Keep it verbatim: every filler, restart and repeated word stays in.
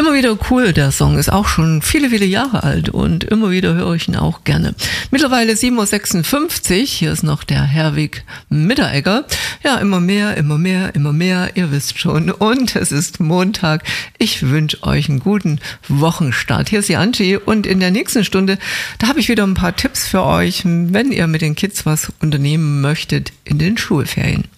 Immer wieder cool, der Song ist auch schon viele, viele Jahre alt und immer wieder höre ich ihn auch gerne. Mittlerweile sieben Uhr sechsundfünfzig, hier ist noch der Herwig Mitteregger. Ja, immer mehr, immer mehr, immer mehr, ihr wisst schon. Und es ist Montag. Ich wünsche euch einen guten Wochenstart. Hier ist die Angie und in der nächsten Stunde, da habe ich wieder ein paar Tipps für euch, wenn ihr mit den Kids was unternehmen möchtet in den Schulferien.